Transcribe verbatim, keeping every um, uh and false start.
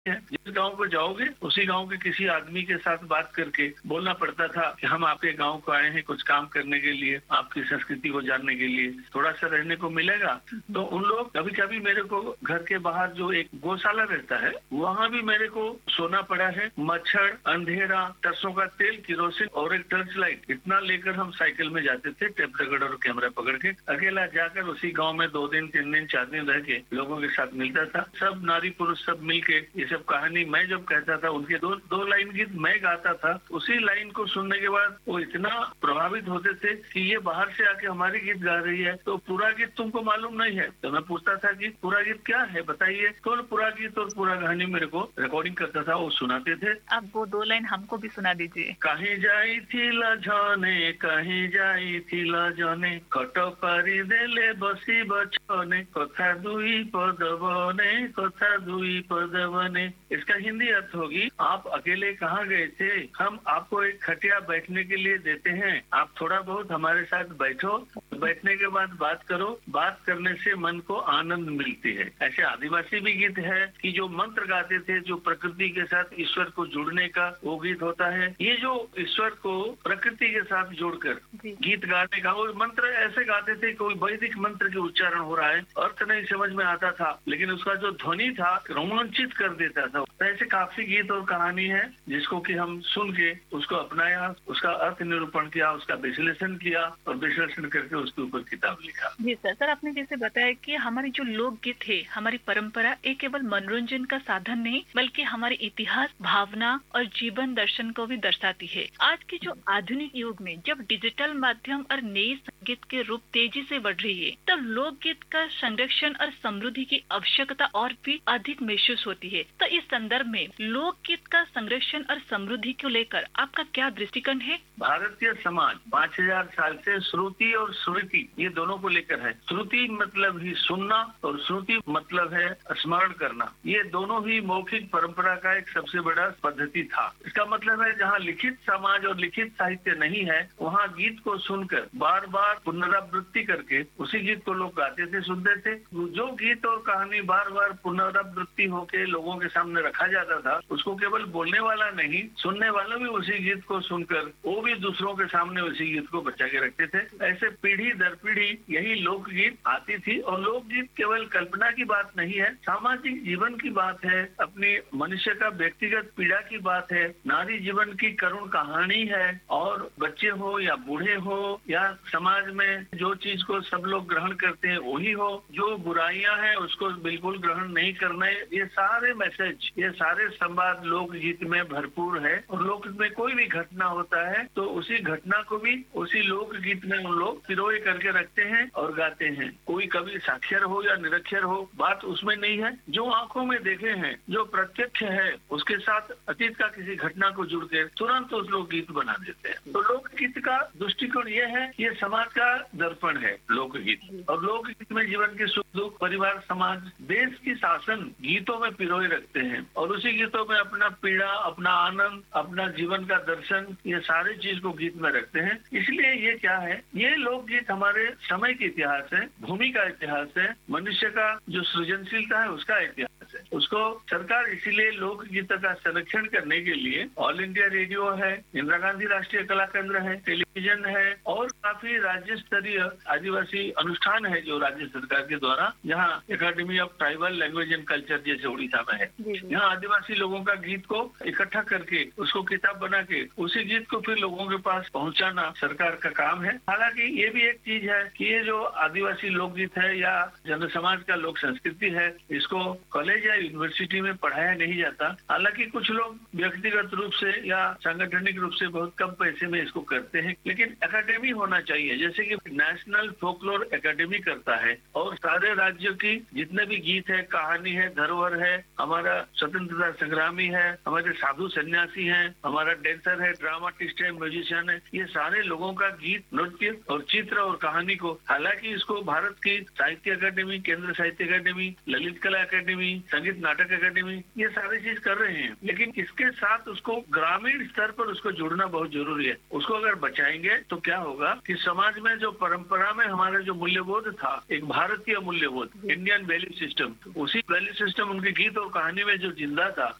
है। जिस गांव को जाओगे उसी गांव के किसी आदमी के साथ बात करके बोलना पड़ता था कि हम आपके गांव को आए हैं कुछ काम करने के लिए, आपकी संस्कृति को जानने के लिए, थोड़ा सा रहने को मिलेगा। तो उन लोग कभी कभी मेरे को घर के बाहर जो एक गौशाला रहता है वहाँ भी मेरे को सोना पड़ा है। मच्छर, अंधेरा, सरसों का तेल, किरोसिन और एक टर्च लाइट, इतना लेकर हम साइकिल में जाते थे, टेप रिकॉर्डर और कैमरा पकड़ के। अकेला जाकर उसी गांव में दो दिन तीन दिन चार दिन रह के लोगों के साथ मिलता था। सब नारी पुरुष सब मिल के ये सब कहानी मैं जब कहता था, उनके दो दो लाइन गीत मैं गाता था, उसी लाइन को सुनने के बाद वो इतना प्रभावित होते थे कि ये बाहर से आके हमारी गीत गा रही है, तो पूरा गीत तुमको मालूम नहीं है। तो मैं पूछता था कि पूरा गीत क्या है बताइए, तो पूरा गीत और पूरा कहानी मेरे को रिकॉर्डिंग करता था, वो सुनाते थे। अब वो दो लाइन हमको भी सुना दीजिए। कहीं जाई थी लजाने, कहीं जाई थी लजाने, खट पारी देले बसी बचने, कथा दुई पद बने, कथा दुई पद बने। इसका हिंदी अर्थ होगी, आप अकेले कहाँ गए थे, हम आपको एक खटिया बैठने के लिए देते हैं, आप थोड़ा बहुत हमारे साथ बैठो, बैठने के बाद बात करो, बात करने से मन को आनंद मिलती है। ऐसे आदिवासी भी गीत है कि जो मंत्र गाते थे, जो प्रकृति के साथ ईश्वर को जुड़ने का वो गीत होता है। ये जो ईश्वर को प्रकृति के साथ जोड़कर गीत गाने का, वो मंत्र ऐसे गाते थे, कोई वैदिक मंत्र के उच्चारण हो रहा है, अर्थ नहीं समझ में आता था, लेकिन उसका जो ध्वनि था रोमांचित कर देता था। तो ऐसे काफी गीत और कहानी है जिसको कि हम सुन के उसको अपनाया, उसका अर्थ निरूपण किया, उसका विश्लेषण किया और विश्लेषण करके उसके ऊपर किताब लिखा। जी सर, सर आपने जैसे बताया कि हमारी जो लोकगीत है, हमारी परंपरा एक केवल मनोरंजन का साधन नहीं बल्कि हमारे इतिहास, भावना और जीवन दर्शन को भी दर्शाती है। आज के जो आधुनिक युग में जब डिजिटल माध्यम और नए संगीत के रूप तेजी से बढ़ रही है, तब लोकगीत का संरक्षण और समृद्धि की आवश्यकता और भी अधिक महसूस होती है। तो इस संदर्भ में लोकगीत का संरक्षण और समृद्धि को लेकर आपका क्या दृष्टिकोण है? भारतीय समाज पाँच हजार साल से श्रुति और स्मृति ये दोनों को लेकर है। श्रुति मतलब ही सुनना और स्मृति मतलब है स्मरण करना। ये दोनों ही मौखिक परंपरा का एक सबसे बड़ा पद्धति था। इसका मतलब है जहाँ लिखित समाज और लिखित साहित्य नहीं है, वहाँ गीत को सुनकर बार बार पुनरावृत्ति करके उसी गीत को लोग गाते थे, सुनते थे। जो गीत और कहानी बार बार पुनरावृत्ति होके लोगों के सामने रखा जाता था, उसको केवल बोलने वाला नहीं, सुनने वाला भी उसी गीत को सुनकर वो भी दूसरों के सामने उसी गीत को बचा के रखते थे। ऐसे पीढ़ी दर पीढ़ी यही लोकगीत आती थी। और लोकगीत केवल कल्पना की बात नहीं है, सामाजिक जीवन की बात है, अपनी मनुष्य का व्यक्तिगत पीड़ा की बात है, नारी जीवन की करुण कहानी है। और बच्चे हो या बूढ़े हो या समाज में जो चीज को सब लोग ग्रहण करते हैं वही हो, जो बुराइयां हैं उसको बिल्कुल ग्रहण नहीं करना है, ये सारे मैसेज, ये सारे संवाद लोकगीत में भरपूर है। और लोकगीत में कोई भी घटना होता है तो उसी घटना को भी उसी लोकगीत में उन लोग पिरोए करके रखते हैं और गाते हैं। कोई कभी साक्षर हो या निरक्षर हो, बात उसमें नहीं है। जो आंखों में देखे हैं, जो प्रत्यक्ष है, उसके साथ अतीत का किसी घटना को जुड़ के तुरंत उस लोकगीत बना देते हैं। तो लोकगीत का दृष्टिकोण ये है, ये समाज का दर्पण है लोकगीत। और लोकगीत में जीवन के सुख दुख, परिवार, समाज, देश की शासन गीतों में पिरोए रखते हैं। और उसी गीतों में अपना पीड़ा, अपना आनंद, अपना जीवन का दर्शन, ये सारी चीज को गीत में रखते हैं। इसलिए ये क्या है, ये लोकगीत हमारे समय के इतिहास है, भूमि का इतिहास है, मनुष्य का जो सृजनशीलता है उसका इतिहास है। उसको सरकार इसीलिए लोकगीत का संरक्षण करने के लिए ऑल इंडिया रेडियो है, इंदिरा गांधी राष्ट्रीय कला केंद्र है, टेलीविजन है और काफी राज्य स्तरीय आदिवासी अनुष्ठान है जो राज्य सरकार के द्वारा, जहाँ academy of tribal language and culture जैसे उड़ीसा में है, यहाँ आदिवासी लोगों का गीत को इकट्ठा करके उसको किताब बना के उसी गीत को फिर लोगों के पास पहुंचाना सरकार का काम है। हालांकि ये भी एक चीज है कि ये जो आदिवासी लोकगीत है या जन समाज का लोक संस्कृति है, इसको कॉलेज या यूनिवर्सिटी में पढ़ाया नहीं जाता। हालांकि कुछ लोग व्यक्तिगत रूप से या सांगठनिक रूप से बहुत कम पैसे में इसको करते हैं, लेकिन एकेडमी होना चाहिए, जैसे कि नेशनल फोकलोर एकेडमी करता है। और सारे राज्यों की जितने भी गीत है, कहानी है, धरोहर है, हमारा स्वतंत्रता संग्रामी है, हमारे साधु सन्यासी है, हमारा डांसर है, ड्रामाटिस्ट है, म्यूजिशियन है, ये सारे लोगों का गीत, नृत्य और चित्र और कहानी को, हालांकि इसको भारत की साहित्य अकादमी, केंद्र साहित्य अकादमी, ललित कला अकादमी, संगीत नाटक अकादमी, ये सारी चीज कर रहे हैं, लेकिन इसके साथ उसको ग्रामीण स्तर पर उसको जुड़ना बहुत जरूरी है। उसको अगर बचाएंगे तो क्या होगा कि समाज में जो परंपरा में हमारा जो मूल्यबोध था, एक भारतीय मूल्यबोध, इंडियन वैल्यू सिस्टम, उसी वैल्यू सिस्टम उनके गीत और कहानी में जो जिंदा था,